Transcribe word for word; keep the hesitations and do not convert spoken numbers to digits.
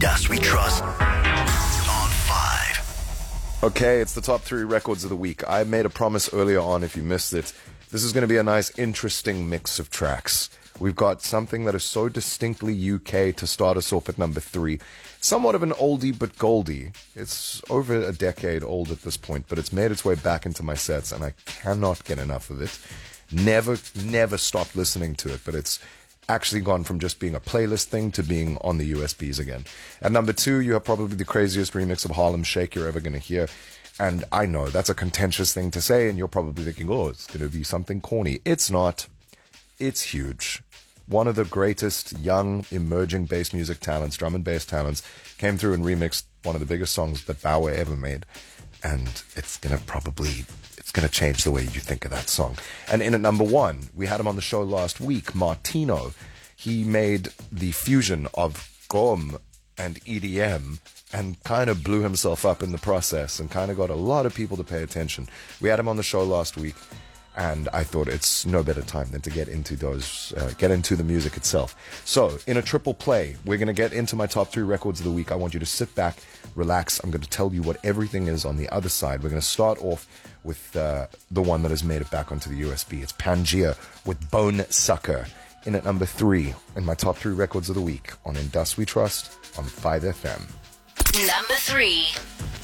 Dust We Trust on five. Okay, it's the top three records of the week. I made a promise earlier on, if you missed it. This is going to be a nice, interesting mix of tracks. We've got something that is so distinctly U K to start us off at number three. Somewhat of an oldie but goldie. It's over a decade old at this point, but it's made its way back into my sets, and I cannot get enough of it. Never, never stopped listening to it, but it's actually gone from just being a playlist thing to being on the U S Bs again. At number two, you have probably the craziest remix of Harlem Shake you're ever going to hear. And I know that's a contentious thing to say, and you're probably thinking, oh, it's going to be something corny. It's not. It's huge. One of the greatest young, emerging bass music talents, drum and bass talents, came through and remixed one of the biggest songs that Bow Wow ever made. And it's going to probably, it's going to change the way you think of that song. And in at number one, we had him on the show last week, Martino. He made the fusion of Gqom and E D M and kind of blew himself up in the process and kind of got a lot of people to pay attention. We had him on the show last week, and I thought it's no better time than to get into those, uh, get into the music itself. So, in a triple play, we're going to get into my top three records of the week. I want you to sit back, relax. I'm going to tell you what everything is on the other side. We're going to start off with uh, the one that has made it back onto the U S B. It's Pangea with Bone Sucker. In at number three, in my top three records of the week on In Dust We Trust on five F M. Number three.